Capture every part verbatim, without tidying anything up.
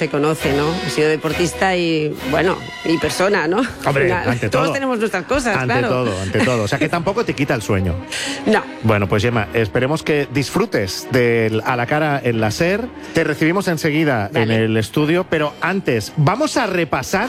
se conoce, ¿no? He sido deportista y, bueno, y persona, ¿no? Hombre, Final, ante todo. Todos tenemos nuestras cosas, ante claro. todo, ante todo. O sea, que tampoco te quita el sueño. No. Bueno, pues Gemma, esperemos que disfrutes del A la Cara en la SER. Te recibimos enseguida Vale. en el estudio, pero antes, vamos a repasar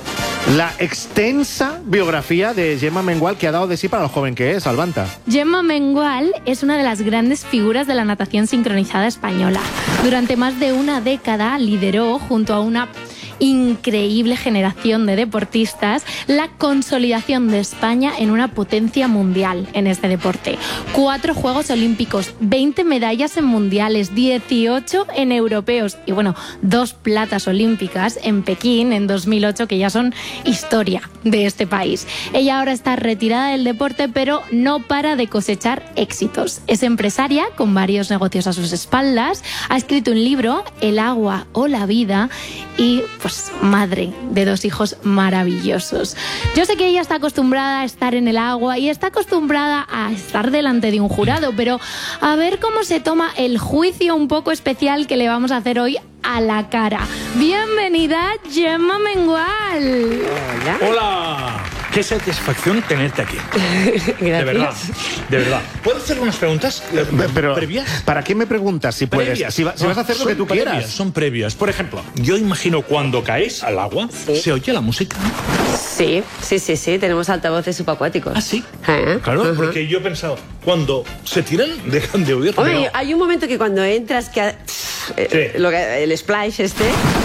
la extensa biografía de Gemma Mengual que ha dado de sí para lo joven que es, Albanta. Gemma Mengual es una de las grandes figuras de la natación sincronizada española. Durante más de una década lideró, junto a una increíble generación de deportistas, la consolidación de España en una potencia mundial en este deporte. Cuatro Juegos Olímpicos, veinte medallas en mundiales, dieciocho en europeos y, bueno, dos platas olímpicas en Pekín en dos mil ocho, que ya son historia de este país. Ella ahora está retirada del deporte, pero no para de cosechar éxitos. Es empresaria con varios negocios a sus espaldas, ha escrito un libro, El agua o la vida, y pues madre de dos hijos maravillosos. Yo sé que ella está acostumbrada a estar en el agua y está acostumbrada a estar delante de un jurado, pero a ver cómo se toma el juicio un poco especial que le vamos a hacer hoy a la cara. Bienvenida, Gemma Mengual. Hola. Hola, qué satisfacción tenerte aquí. Gracias. De verdad, de verdad. ¿Puedo hacer unas preguntas eh, Pero, previas? ¿para qué me preguntas si puedes? Previas. Si, va- si vas a hacer lo Son que tú previas, quieras. Son previas. Por ejemplo, yo imagino cuando caes al agua, Sí. se oye la música. Sí, sí, sí, sí, tenemos altavoces subacuáticos. ¿Ah, sí? ¿Eh? Claro, Ajá. porque yo he pensado, cuando se tiran, dejan de oír. Hombre, pero- hay un momento que cuando entras, que ha- eh, Sí. lo que- el splash este,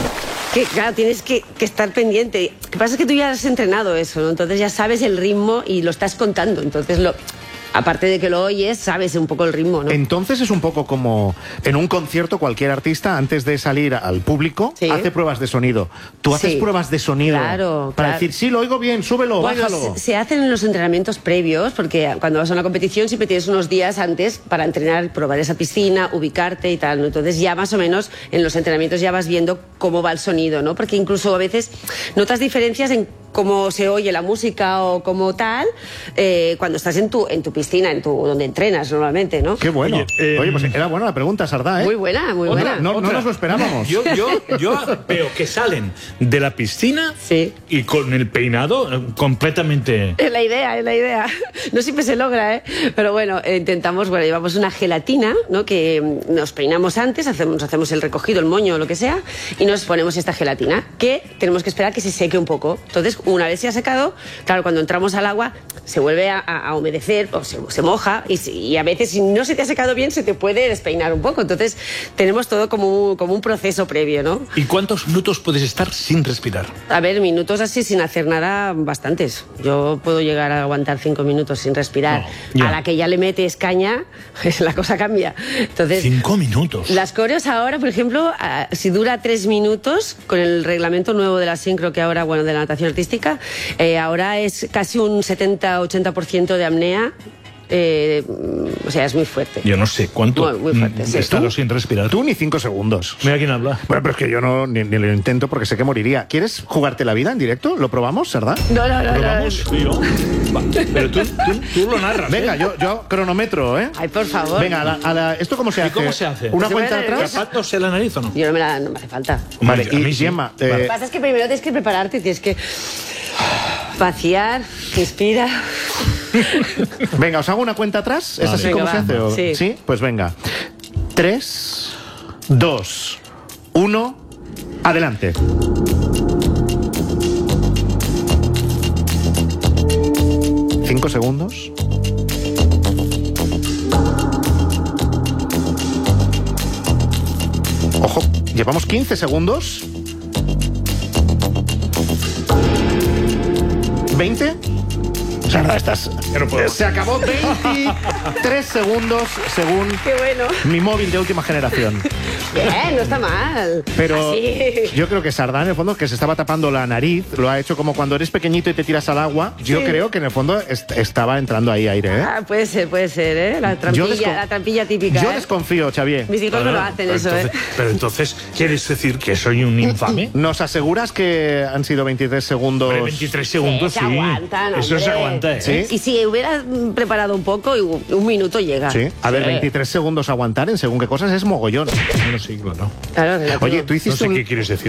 que claro, tienes que, que estar pendiente. Lo que pasa es que tú ya has entrenado eso, ¿no? Entonces ya sabes el ritmo y lo estás contando. Entonces, lo, aparte de que lo oyes, sabes un poco el ritmo, ¿no? Entonces es un poco como en un concierto cualquier artista antes de salir al público Sí. hace pruebas de sonido. Tú haces Sí. pruebas de sonido Claro, para claro. decir, sí, lo oigo bien, súbelo, Bueno, bájalo. se, se hacen en los entrenamientos previos, porque cuando vas a una competición siempre tienes unos días antes para entrenar, probar esa piscina, ubicarte y tal, ¿no? Entonces ya más o menos en los entrenamientos ya vas viendo cómo va el sonido, ¿no? Porque incluso a veces notas diferencias en cómo se oye la música o como tal eh, cuando estás en tu, en tu piscina, en tu donde entrenas normalmente, ¿no? Qué bueno. Oye, eh, Oye, pues era buena la pregunta, Sardá, ¿eh? Muy buena, muy Otra, buena. No, no otra. nos lo esperábamos. Yo, yo, yo veo que salen de la piscina Sí. y con el peinado eh, completamente... Es la idea, es la idea. No siempre se logra, ¿eh? Pero bueno, eh, intentamos, bueno, llevamos una gelatina, ¿no? Que mm, nos peinamos antes, hacemos, hacemos el recogido, el moño o lo que sea, y nos ponemos esta gelatina, que tenemos que esperar que se seque un poco. Entonces, una vez se ha secado, claro, cuando entramos al agua, se vuelve a, a- a humedecer, o se, se moja, y, si- y a veces, si no se te ha secado bien, se te puede despeinar un poco. Entonces, tenemos todo como un, como un proceso previo, ¿no? ¿Y cuántos minutos puedes estar sin respirar? A ver, minutos así sin hacer nada, bastantes. Yo puedo llegar a aguantar cinco minutos sin respirar. No, ya. A la que ya le metes caña, la cosa cambia. Entonces, Cinco minutos. las coreos ahora, por ejemplo, ah, si dura tres minutos, con el reglamento nuevo de la sincro, que ahora, bueno, de la natación artística, eh, ahora es casi un setenta ochenta por ciento de apnea. Eh, o sea, es muy fuerte. Yo no sé cuánto Muy- muy fuerte, mm, sí. he estado ¿Tú? sin respirar. Tú ni cinco segundos. Mira quién habla. Bueno, pero es que yo no ni, ni lo intento porque sé que moriría. ¿Quieres jugarte la vida en directo? ¿Lo probamos, Sardá? No, no, no, ¿Pero no. vamos? ¿Tú y yo? Va, pero tú, tú, tú lo narras. Venga, ¿eh? yo, yo cronometro, ¿eh? Ay, por favor. Venga, a la- a la- ¿esto cómo se ¿Y hace? cómo se hace? ¿Una Se cuenta pone atrás? ¿Zapatos en la nariz o no? Yo no me, la, no me hace falta. Vale, A mí y sí. Gemma, Vale. eh, Lo que pasa es que primero tienes que prepararte, tienes que vaciar, inspira. venga, ¿os hago una cuenta atrás? ¿Es Vale. así Venga, como se va. hace? o- Sí. Pues venga. Tres, dos, uno, adelante. Cinco segundos. Ojo, llevamos quince segundos. ¿veinte? Sardá, estás... Ya no puedo. Se acabó veintitrés segundos según Qué bueno. mi móvil de última generación. Bien, no está mal. Pero Así. yo creo que Sardá, en el fondo, que se estaba tapando la nariz, lo ha hecho como cuando eres pequeñito y te tiras al agua. Yo Sí. creo que en el fondo est- estaba entrando ahí aire, ¿eh? Ah, puede ser, puede ser, ¿eh? La Yo trampilla, descon- la trampilla típica. Yo ¿eh? desconfío, Xavier. Mis hijos no lo hacen pero eso, entonces, ¿eh? Pero entonces, ¿quieres decir que soy un infame? ¿Nos aseguras que han sido veintitrés segundos? Hombre, veintitrés segundos, se sí. aguantan, Eso se hombre. aguanta, ¿eh? Sí. Y si hubieras mm, preparado un poco, y un un minuto llega. Sí. A ver, Sí. veintitrés segundos aguantar en según qué cosas es mogollón. Bueno, sí, claro. Claro, relativo. Oye, tú No hiciste sé un... qué quieres decir.